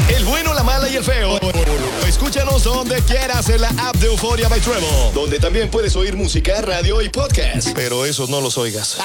El bueno, la mala y el feo. Escúchanos donde quieras en la app de Euforia by Trevo, donde también puedes oír música, radio y podcast. Pero esos no los oigas.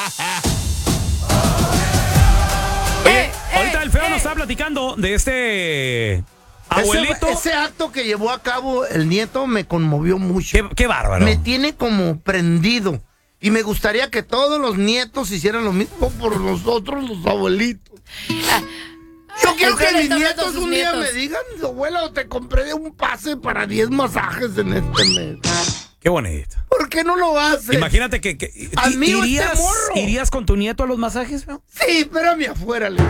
Oye, ahorita el feo nos está platicando de este abuelito. Ese acto que llevó a cabo el nieto me conmovió mucho. Qué bárbaro. Me tiene como prendido. Y me gustaría que todos los nietos hicieran lo mismo por nosotros, los abuelitos. Yo quiero que mis nietos un día me digan, abuelo, te compré un pase para 10 masajes en este mes. Qué bonito. ¿Por qué no lo haces? Imagínate que Admiro este morro. ¿Irías con tu nieto a los masajes, feo? Sí, espérame afuera, Liz.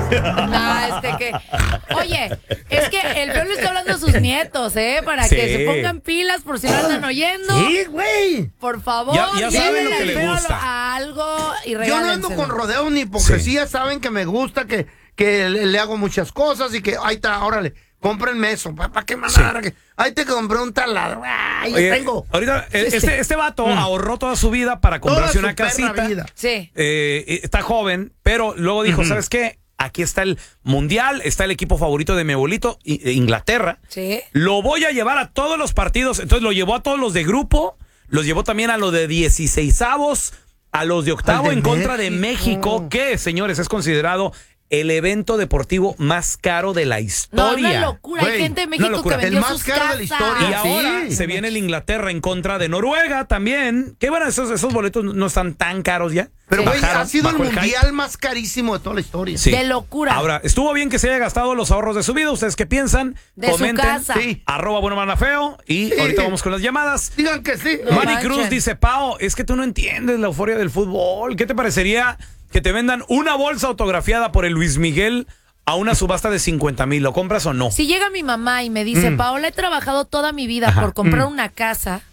Oye, es que el feo le está hablando a sus nietos, para que se pongan pilas por si no están oyendo. Sí, güey. Por favor, ya saben lo que le gusta. Algo y yo no ando con rodeos ni hipocresía, saben que me gusta, que le hago muchas cosas y que ahí está, órale. Cómprenme eso, ¿para qué mandar? Sí. Ahí te compré un taladro. Ahí tengo. Ahorita, este vato ahorró toda su vida para comprarse una casita. Sí. Está joven, pero luego dijo, ¿sabes qué? Aquí está el mundial, está el equipo favorito de mi abuelito, Inglaterra. Sí. Lo voy a llevar a todos los partidos. Entonces lo llevó a todos los de grupo, los llevó también a los de 16avos, a los de octavo en contra de México, que, señores, es considerado el evento deportivo más caro de la historia. No, una locura. Hay gente de México que vendió el más caro de la historia. Y ahora se viene el Inglaterra en contra de Noruega también. Qué bueno, esos boletos no están tan caros ya. Pero güey, ha sido el mundial más carísimo de toda la historia. Sí. De locura. Ahora, estuvo bien que se haya gastado los ahorros de su vida. ¿Ustedes qué piensan? De comenten. Su casa. Sí. @buenomanafeo. Y ahorita vamos con las llamadas. Digan que sí. No Manny manchen. Cruz dice, Pao, es que tú no entiendes la euforia del fútbol. ¿Qué te parecería que te vendan una bolsa autografiada por el Luis Miguel a una subasta de 50,000? ¿Lo compras o no? Si llega mi mamá y me dice, Paola, he trabajado toda mi vida por comprar una casa,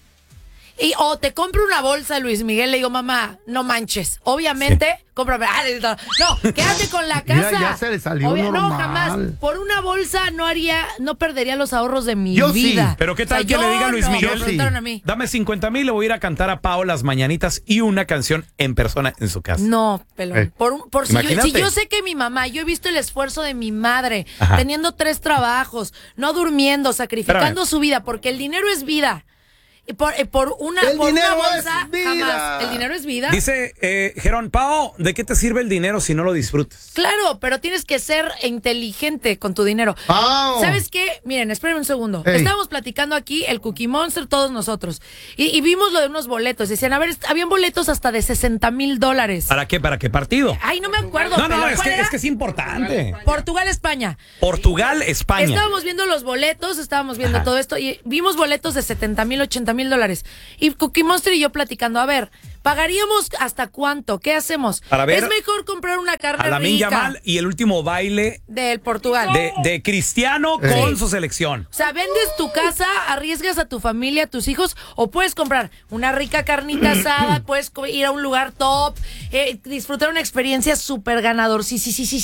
o te compro una bolsa, Luis Miguel, le digo, mamá, no manches. Obviamente, cómprame. No, quédate con la casa. Mira, ya se le salió normal. No, jamás. Por una bolsa no perdería los ahorros de mi Yo vida. sí. Pero qué tal que le diga a Luis Miguel, me preguntaron a mí. dame 50,000, le voy a ir a cantar a Pao las mañanitas y una canción en persona en su casa. No, pelón. Si yo sé que mi mamá, yo he visto el esfuerzo de mi madre, teniendo 3 trabajos, no durmiendo, sacrificando su vida, porque el dinero es vida. Y por una bolsa, jamás. El dinero es vida. Dice Gerón, Pao, ¿de qué te sirve el dinero si no lo disfrutas? Claro, pero tienes que ser inteligente con tu dinero. Oh. ¿Sabes qué? Miren, esperen un segundo. Hey. Estábamos platicando aquí el Cookie Monster, todos nosotros. Y vimos lo de unos boletos. Decían, a ver, habían boletos hasta de $60,000. ¿Para qué? ¿Para qué partido? Ay, no me acuerdo. No, pero es que es importante. Portugal, España. Portugal, España. Estábamos viendo los boletos, estábamos viendo todo esto y vimos boletos de $70,000, $80,000. Y Cookie Monster y yo platicando, a ver, ¿pagaríamos hasta cuánto? ¿Qué hacemos? Para ver es mejor comprar una carne a Lamine rica Yamal y el último baile del Portugal. de Cristiano con su selección. O sea, vendes tu casa, arriesgas a tu familia, a tus hijos, o puedes comprar una rica carnita asada, puedes ir a un lugar top, disfrutar una experiencia súper ganador, sí.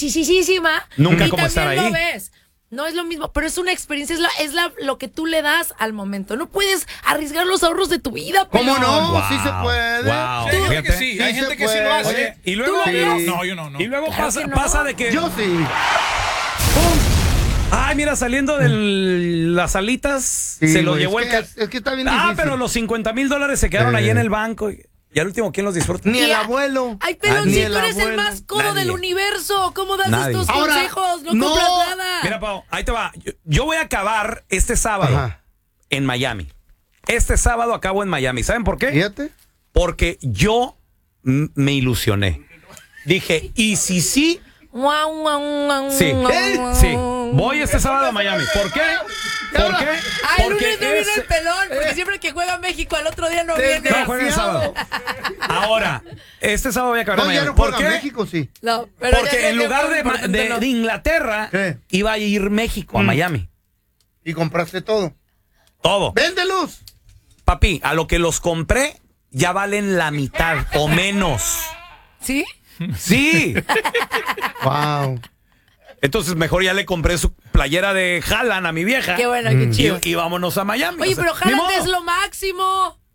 Nunca y como estar ahí. Lo ves. No es lo mismo, pero es una experiencia, lo que tú le das al momento. No puedes arriesgar los ahorros de tu vida, ¿Cómo pelón. no? Wow, Sí se puede. wow. Hay gente que Fíjate. sí, hay Sí gente se que sí lo puede. hace. Oye, y luego ¿Tú lo harías? No, yo no. Y luego Claro que no. pasa de que Yo sí. ay, mira, saliendo de las alitas, Sí, se lo güey, llevó es que está bien difícil. pero los $50,000 se quedaron ahí en el banco. Y al último, ¿quién los disfruta? Ni el abuelo. Ay, pelón, Ni si el tú eres el abuelo. más codo Nadie. del universo, ¿cómo das Nadie. estos Ahora, consejos? No no. compras nada. Mira, Pau, ahí te va. Yo voy a acabar este sábado Ajá. en Miami. Este sábado acabo en Miami. ¿Saben por qué? Fíjate. Porque yo me ilusioné. Dije, ¿y si sí? Guau, guau, guau, Sí, guau. sí. Voy este sábado a Miami. ¿Por qué? ¿Por qué? Ay, el Porque lunes no viene el pelón, porque siempre que juega México, al otro día no viene. No, juega el sábado. Ahora, este sábado voy a acabar en No, ya Miami. no ¿Por juega qué? México, sí. No, pero Porque ya en lugar fue importante, no. de Inglaterra, ¿Qué? iba a ir México a Miami. Y compraste todo. Todo. ¡Véndelos! Papi, a lo que los compré, ya valen la mitad o menos. ¿Sí? Sí. Wow. Entonces mejor ya le compré su playera de Haaland a mi vieja. Qué bueno, qué chido. Y vámonos a Miami. Oye, O sea, pero ni Haaland modo. es lo máximo.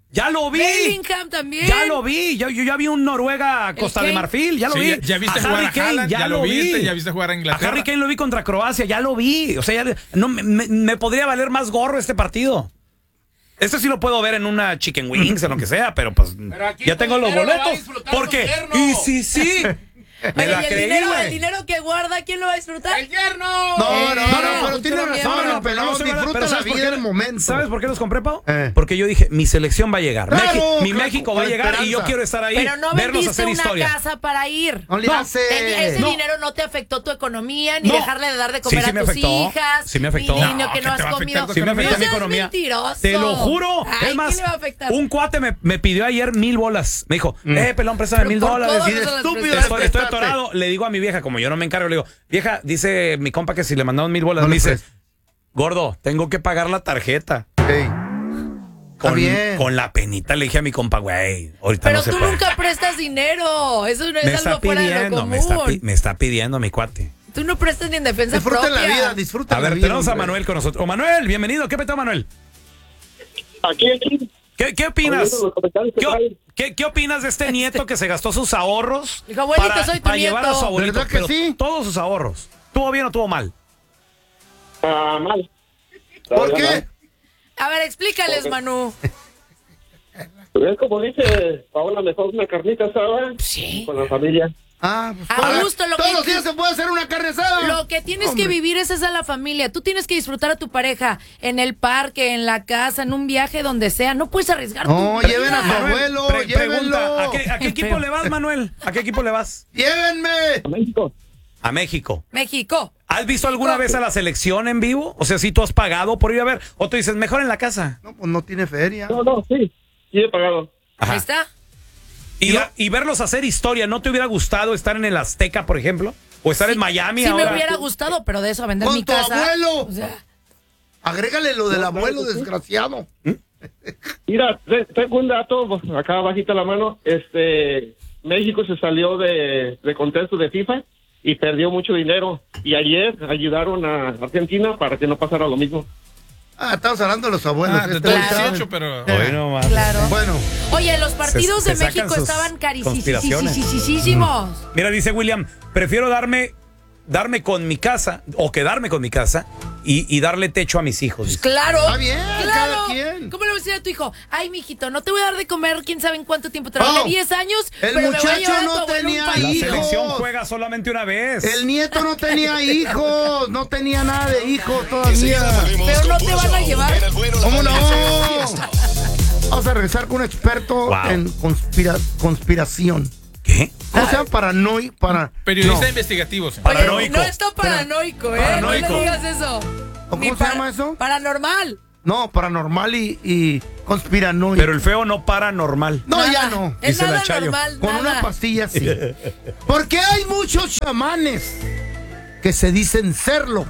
Ya lo vi. Bellingham también. Ya lo vi. Yo ya vi un Noruega Costa de Marfil. Ya lo vi. Ya viste a jugar Harry a Kane, Haaland, ya lo viste. vi. Ya viste jugar a Inglaterra. A Harry Kane lo vi contra Croacia. Ya lo vi. O sea, no me podría valer más gorro este partido. Este sí lo puedo ver en una Chicken Wings, en lo que sea, pero pues ya tengo los boletos. Porque, y sí. Me la creí, el dinero que guarda, ¿quién lo va a disfrutar? ¡El yerno! No, pero tiene razón, el pelón. Disfruta la vida en el momento. ¿Sabes por qué los compré, Pau? Porque yo dije, mi selección va a llegar. Claro, México va a llegar y yo quiero estar ahí. Pero no verlos hacer vendiste una historia. casa para ir. No le hace. Ese dinero no te afectó tu economía, ni dejarle de dar de comer Sí, a me tus afectó. hijas. Sí me afectó. Ni que ¿qué no te has va a comido. afectar tu Sí me afectó No mi seas economía. mentiroso. Te lo juro. Ay, Es más, ¿qué le va a afectar? un cuate me pidió ayer $1,000. Me dijo, pelón, préstame Pero por $1,000. todo Y de eso las estúpido, prestaste. estoy atorado. Le digo a mi vieja, como yo no me encargo, le digo, vieja, dice mi compa que si le mandamos $1,000, No me le dice, prestes. gordo, tengo que pagar la tarjeta. Ey. Está bien. Con la penita le dije a mi compa, güey, ahorita Pero no se tú puede. nunca prestas dinero. Eso no Me es está algo fuera de lo pidiendo, común. me está pidiendo mi cuate. Tú no prestas ni en defensa Disfruta propia. la vida, disfruta A la ver, vida. tenemos a hombre. Manuel con nosotros. Manuel, bienvenido. ¿Qué petó, Manuel? Aquí. ¿Qué opinas? Oyendo los comentarios que traen. ¿Qué opinas de este nieto que se gastó sus ahorros Dijo, abuelito, soy tu para llevar a nieto. su abuelito? ¿Verdad que Pero sí? todos sus ahorros. ¿Tuvo bien o tuvo mal? Mal. ¿Por La qué? verdad, A ver, explícales, Manu. mal. Es como dice Paola, mejor una carnita asada Sí. con la familia. Ah, pues A para- gusto, lo todos que- los días se puede hacer una carne asada. Lo que tienes Hombre. que vivir es esa la familia. Tú tienes que disfrutar a tu pareja en el parque, en la casa, en un viaje, donde sea. No puedes arriesgar No, tu lleven a su vida. abuelo, llévenlo. Pregunta, ¿a qué equipo le vas, Manuel? ¿A qué equipo le vas? Llévenme. A México. A México. México. ¿Has visto alguna vez a la selección en vivo? O sea, si tú has pagado por ir a ver. O tú dices, mejor en la casa. No, pues no tiene feria. No, sí. Sí he pagado. Ajá. Ahí está. Y verlos hacer historia, ¿no te hubiera gustado estar en el Azteca, por ejemplo? ¿O estar en Miami Sí ahora? me hubiera gustado, pero de eso a vender Con mi tu casa. abuelo. O sea, Agrégale lo del abuelo claro que sí. desgraciado. Mira, tengo un dato, acá bajita la mano. México se salió de contexto de FIFA y perdió mucho dinero. Y ayer ayudaron a Argentina para que no pasara lo mismo. Ah, estamos hablando de los abuelos. De este, todo ¿saben? 18, pero... Hoy no más. claro. Bueno, Oye, los partidos Se de sacan México sus estaban conspiraciones. carísimos. Mira, dice William, prefiero darme con mi casa o quedarme con mi casa y darle techo a mis hijos. dice. Claro. Está bien, claro. cada quien. ¿Cómo le vas a decir a tu hijo? Ay, mijito, no te voy a dar de comer quién sabe en cuánto tiempo. Te lo daré Oh, 10 años, el pero me voy a muchacho llevar a no tu abuelo a un tenía país. La hijos. selección juega solamente una vez. el nieto no tenía hijos. No tenía nada de hijos Enseguida todavía. volvemos Pero con no puro te van a show. llevar. En el bueno, la ¿Cómo mala no? y la fiesta. Vamos a regresar con un experto Wow. en conspiración. ¿Qué? O sea, Periodista no. investigativo, señor. Oye, Paranoico. no está paranoico, ¿eh? Paranoico. No le digas eso. ¿Cómo Ni se llama eso? Paranormal. No, paranormal y conspiranoico. Pero el feo no para normal. No, Nada. ya no. Es Dice la nada Chayo. normal, Con nada. una pastilla sí. Porque hay muchos chamanes que se dicen serlo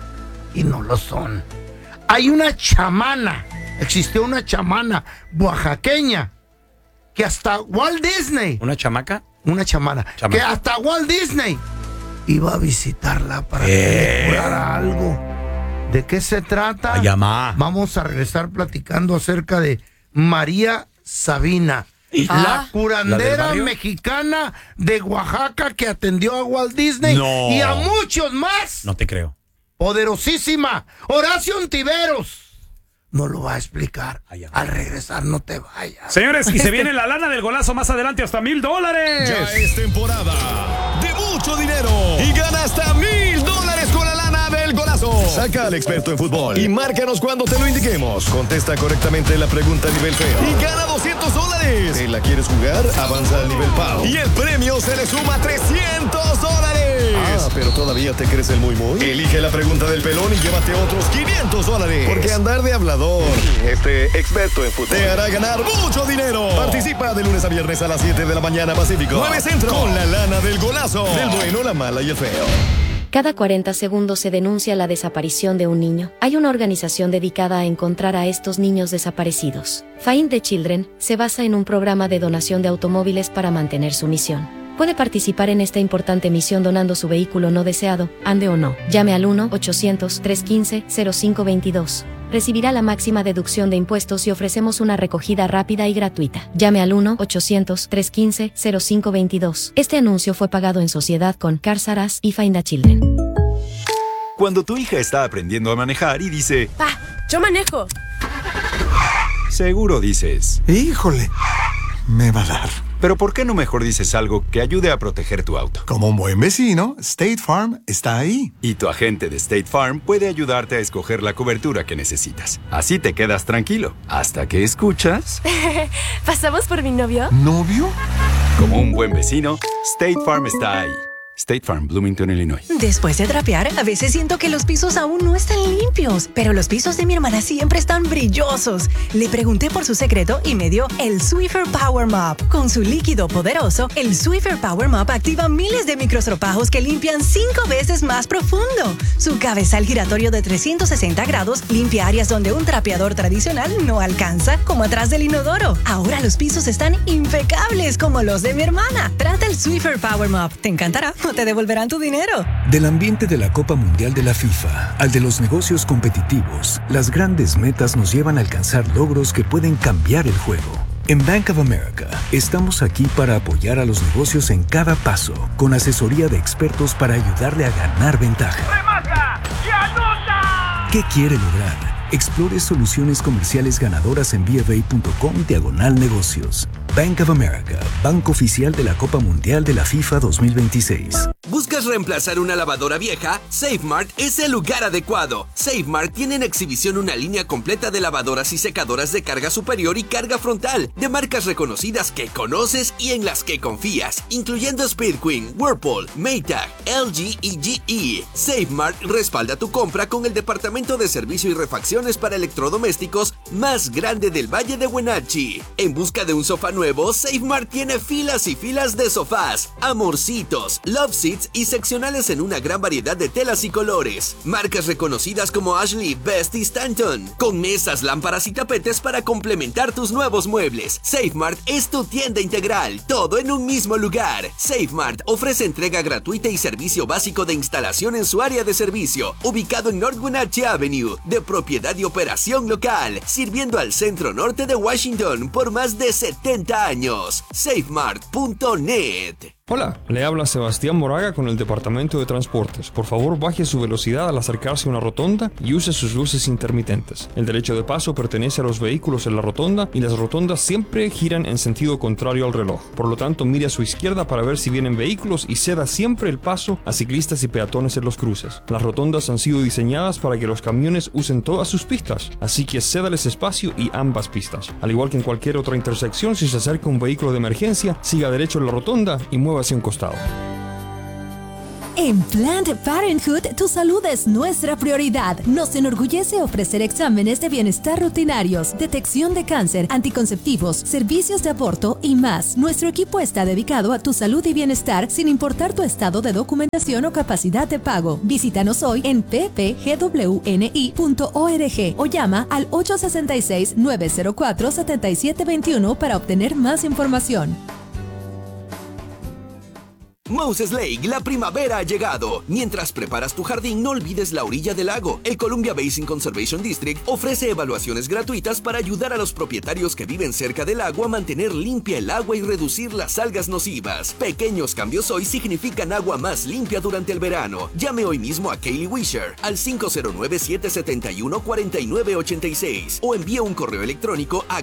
y no lo son. Hay una chamana, existió una chamana oaxaqueña que hasta Walt Disney, ¿Una chamaca? una chamana, Chamana. que hasta Walt Disney iba a visitarla para que le curara algo. ¿De qué se trata? Ay, amá. Vamos a regresar platicando acerca de María Sabina, la ¿La curandera del barrio? mexicana de Oaxaca que atendió a Walt Disney No. y a muchos más. No te creo. Poderosísima Horacio Ontiveros no lo va a explicar. Ay, amá. Al regresar, no te vayas. Señores, y se viene la lana del golazo más adelante hasta $1,000. Ya es temporada de mucho dinero y gana hasta $1,000 con la lana del golazo. Saca al experto en fútbol y márcanos cuando te lo indiquemos. Contesta correctamente la pregunta a nivel feo y gana $200. ¿Te la quieres jugar? Avanza al nivel Pau y el premio se le suma $300. Ah, pero todavía te crees el muy. Elige la pregunta del pelón y llévate otros $500. Porque andar de hablador, experto en fútbol, te hará ganar mucho dinero. Participa de lunes a viernes a las 7 de la mañana Pacífico, 9 Centro, con la lana del golazo. Del bueno, la mala y el feo. Cada 40 segundos se denuncia la desaparición de un niño. Hay una organización dedicada a encontrar a estos niños desaparecidos. Find the Children se basa en un programa de donación de automóviles para mantener su misión. Puede participar en esta importante misión donando su vehículo no deseado, ande o no. Llame al 1-800-315-0522. recibirá la máxima deducción de impuestos y ofrecemos una recogida rápida y gratuita. Llame al 1-800-315-0522. Este anuncio fue pagado en sociedad con Cars R Us y Find the Children. Cuando tu hija está aprendiendo a manejar y dice... ¡Pa, yo manejo! Seguro dices... ¡Híjole! Me va a dar. Pero ¿por qué no mejor dices algo que ayude a proteger tu auto? Como un buen vecino, State Farm está ahí. Y tu agente de State Farm puede ayudarte a escoger la cobertura que necesitas. Así te quedas tranquilo. Hasta que escuchas... ¿Pasamos por mi novio? ¿Novio? Como un buen vecino, State Farm está ahí. State Farm, Bloomington, Illinois. Después de trapear, a veces siento que los pisos aún no están limpios, pero los pisos de mi hermana siempre están brillosos. Le pregunté por su secreto y me dio el Swiffer Power Mop. Con su líquido poderoso, el Swiffer Power Mop activa miles de microstropajos que limpian 5 veces más profundo. Su cabezal giratorio de 360 grados limpia áreas donde un trapeador tradicional no alcanza, como atrás del inodoro. Ahora los pisos están impecables como los de mi hermana. Trata el Swiffer Power Mop. Te encantará. Te devolverán tu dinero. Del ambiente de la Copa Mundial de la FIFA al de los negocios competitivos, las grandes metas nos llevan a alcanzar logros que pueden cambiar el juego. En Bank of America, estamos aquí para apoyar a los negocios en cada paso, con asesoría de expertos para ayudarle a ganar ventaja. ¡Remata y anota! ¿Qué quiere lograr? Explore soluciones comerciales ganadoras en BofA.com/negocios. Bank of America, banco oficial de la Copa Mundial de la FIFA 2026. ¿Buscas reemplazar una lavadora vieja? SafeMart es el lugar adecuado. SafeMart tiene en exhibición una línea completa de lavadoras y secadoras de carga superior y carga frontal, de marcas reconocidas que conoces y en las que confías, incluyendo Speed Queen, Whirlpool, Maytag, LG y GE. SafeMart respalda tu compra con el departamento de servicio y refacciones para electrodomésticos más grande del Valle de Wenatchee. En busca de un sofá nuevo, SafeMart tiene filas y filas de sofás, amorcitos, love seats y seccionales en una gran variedad de telas y colores. Marcas reconocidas como Ashley, Best y Stanton, con mesas, lámparas y tapetes para complementar tus nuevos muebles. SafeMart es tu tienda integral, todo en un mismo lugar. SafeMart ofrece entrega gratuita y servicio básico de instalación en su área de servicio, ubicado en North Wenatchee Avenue, de propiedad y operación local, sirviendo al centro norte de Washington por más de 70 años. SafeMart.net. Hola, le habla Sebastián Moraga con el Departamento de Transportes. Por favor, baje su velocidad al acercarse a una rotonda y use sus luces intermitentes. El derecho de paso pertenece a los vehículos en la rotonda y las rotondas siempre giran en sentido contrario al reloj. Por lo tanto, mire a su izquierda para ver si vienen vehículos y ceda siempre el paso a ciclistas y peatones en los cruces. Las rotondas han sido diseñadas para que los camiones usen todas sus pistas, así que cédales espacio y ambas pistas. Al igual que en cualquier otra intersección, si se acerca un vehículo de emergencia, siga derecho en la rotonda y mueva hacia un costado. En Planned Parenthood, tu salud es nuestra prioridad. Nos enorgullece ofrecer exámenes de bienestar rutinarios, detección de cáncer, anticonceptivos, servicios de aborto y más. Nuestro equipo está dedicado a tu salud y bienestar sin importar tu estado de documentación o capacidad de pago. Visítanos hoy en ppgwni.org o llama al 866-904-7721 para obtener más información. Moses Lake, la primavera ha llegado. Mientras preparas tu jardín, no olvides la orilla del lago. El Columbia Basin Conservation District ofrece evaluaciones gratuitas para ayudar a los propietarios que viven cerca del lago a mantener limpia el agua y reducir las algas nocivas. Pequeños cambios hoy significan agua más limpia durante el verano. Llame hoy mismo a Kaylee Wisher al 509-771-4986 o envíe un correo electrónico a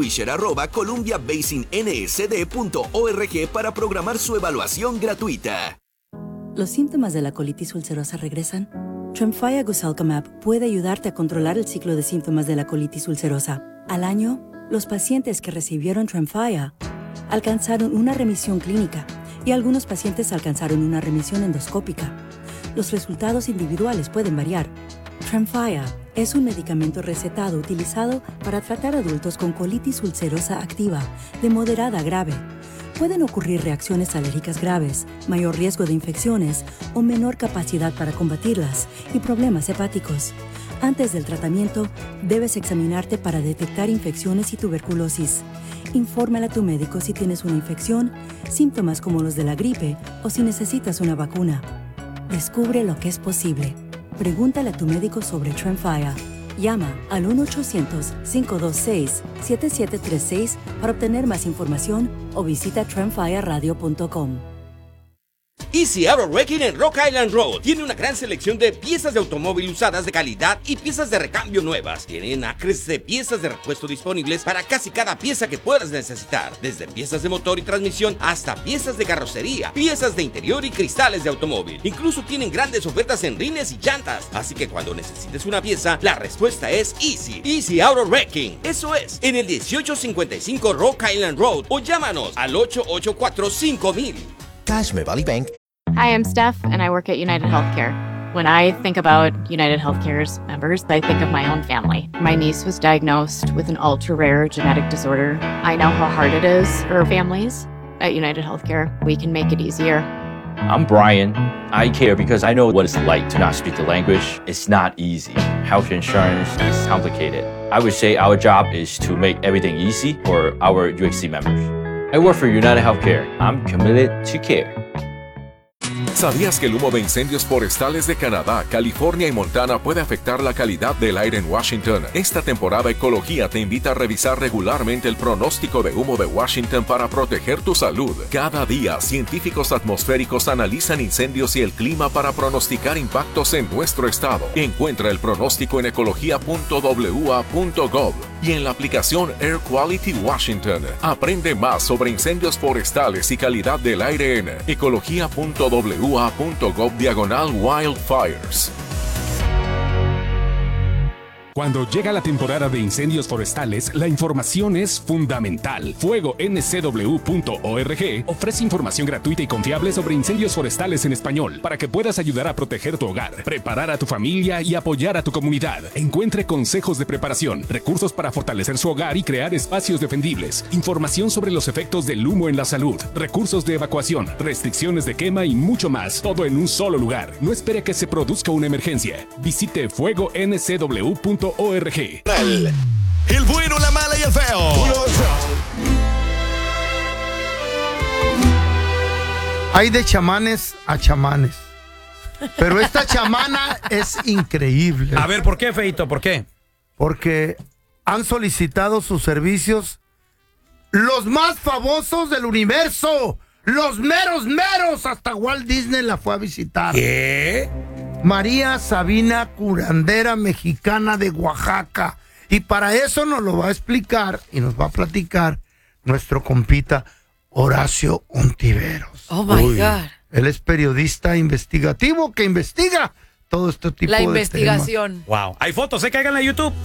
kayleewisher@columbiabasinnsd.org para programar su evaluación gratuita. ¿Los síntomas de la colitis ulcerosa regresan? Tremfya Guselkumab puede ayudarte a controlar el ciclo de síntomas de la colitis ulcerosa. Al año, los pacientes que recibieron Tremfya alcanzaron una remisión clínica y algunos pacientes alcanzaron una remisión endoscópica. Los resultados individuales pueden variar. Tremfya es un medicamento recetado utilizado para tratar adultos con colitis ulcerosa activa de moderada a grave. Pueden ocurrir reacciones alérgicas graves, mayor riesgo de infecciones o menor capacidad para combatirlas y problemas hepáticos. Antes del tratamiento, debes examinarte para detectar infecciones y tuberculosis. Infórmale a tu médico si tienes una infección, síntomas como los de la gripe o si necesitas una vacuna. Descubre lo que es posible. Pregúntale a tu médico sobre Tremfya. Llama al 1-800-526-7736 para obtener más información o visita trendfireradio.com. Easy Auto Wrecking en Rock Island Road tiene una gran selección de piezas de automóvil usadas de calidad y piezas de recambio nuevas. Tienen acres de piezas de repuesto disponibles para casi cada pieza que puedas necesitar, desde piezas de motor y transmisión hasta piezas de carrocería, piezas de interior y cristales de automóvil. Incluso tienen grandes ofertas en rines y llantas, así que cuando necesites una pieza, la respuesta es Easy Auto Wrecking. Eso es, en el 1855 Rock Island Road o llámanos al 884-5000. Kashmir Valley Bank. Hi, I'm Steph, and I work at United Healthcare. When I think about United Healthcare's members, I think of my own family. My niece was diagnosed with an ultra-rare genetic disorder. I know how hard it is for families. At United Healthcare, we can make it easier. I'm Brian. I care because I know what it's like to not speak the language. It's not easy. Health insurance is complicated. I would say our job is to make everything easy for our UHC members. I work for United Healthcare. I'm committed to care. ¿Sabías que el humo de incendios forestales de Canadá, California y Montana puede afectar la calidad del aire en Washington? Esta temporada Ecología te invita a revisar regularmente el pronóstico de humo de Washington para proteger tu salud. Cada día, científicos atmosféricos analizan incendios y el clima para pronosticar impactos en nuestro estado. Encuentra el pronóstico en ecología.wa.gov y en la aplicación Air Quality Washington. Aprende más sobre incendios forestales y calidad del aire en ecología.wa.gov/wildfires. Cuando llega la temporada de incendios forestales, la información es fundamental. FuegoNCW.org ofrece información gratuita y confiable sobre incendios forestales en español para que puedas ayudar a proteger tu hogar, preparar a tu familia y apoyar a tu comunidad. Encuentre consejos de preparación, recursos para fortalecer su hogar y crear espacios defendibles, información sobre los efectos del humo en la salud, recursos de evacuación, restricciones de quema y mucho más, todo en un solo lugar. No espere que se produzca una emergencia. Visite FuegoNCW.org. El bueno, la mala y el feo. Hay de chamanes a chamanes. Pero esta chamana es increíble. A ver, ¿por qué, feito? ¿Por qué? Porque han solicitado sus servicios los más famosos del universo. Los meros. Hasta Walt Disney la fue a visitar. ¿Qué? María Sabina, curandera mexicana de Oaxaca. Y para eso nos lo va a explicar y nos va a platicar nuestro compita Horacio Ontiveros. Oh, my God. Él es periodista investigativo que investiga todo este tipo de temas. La investigación. Wow. Hay fotos, cáiganle a YouTube.